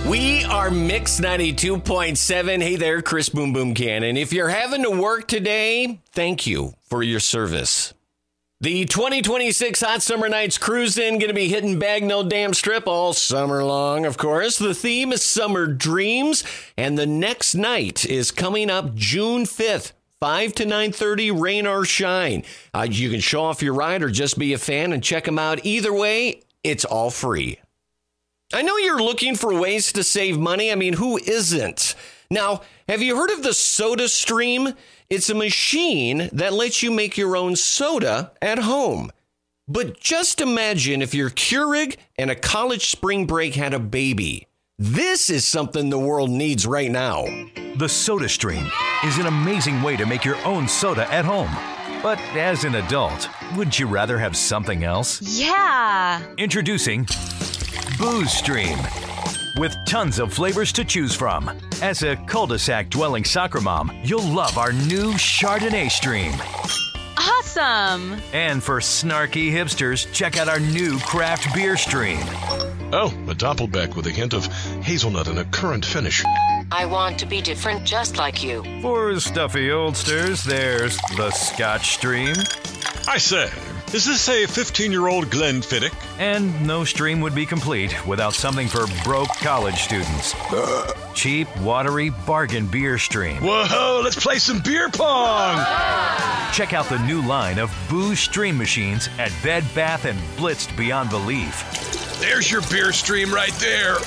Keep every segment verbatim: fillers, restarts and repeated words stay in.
We are Mix ninety-two point seven. Hey there, Chris Boom Boom Cannon. If you're having to work today, thank you for your service. The twenty twenty-six Hot Summer Nights Cruise-In going to be hitting Bagnell Dam Strip all summer long, of course. The theme is Summer Dreams, and the next night is coming up June fifth. five to nine thirty, rain or shine. Uh, you can show off your ride or just be a fan and check them out. Either way, it's all free. I know you're looking for ways to save money. I mean, who isn't? Now, have you heard of the SodaStream? It's a machine that lets you make your own soda at home. But just imagine if your Keurig and a college spring break had a baby. This is something the world needs right now. The SodaStream is an amazing way to make your own soda at home. But as an adult, wouldn't you rather have something else? Yeah. Introducing Booze Stream. With tons of flavors to choose from. As a cul-de-sac dwelling soccer mom, you'll love our new Chardonnay Stream. Awesome. And for snarky hipsters, check out our new craft beer stream. Oh, a Doppelbeck with a hint of hazelnut and a currant finish. I want to be different just like you. For stuffy oldsters, there's the Scotch Stream. I say, is this a fifteen-year-old Glenfiddich? And no stream would be complete without something for broke college students. Cheap, watery, bargain beer stream. Whoa, let's play some beer pong! Check out the new line of Booze Stream machines at Bed Bath and Blitzed beyond belief. There's your beer stream right there.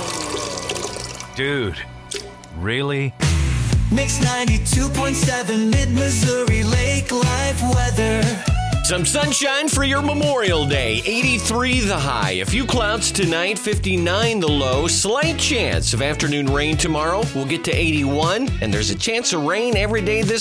Dude, really? Mix ninety-two point seven, Mid-Missouri Lake Life weather. Some sunshine for your Memorial Day. eighty-three the high. A few clouds tonight. fifty-nine the low. Slight chance of afternoon rain tomorrow. We'll get to eighty-one. And there's a chance of rain every day this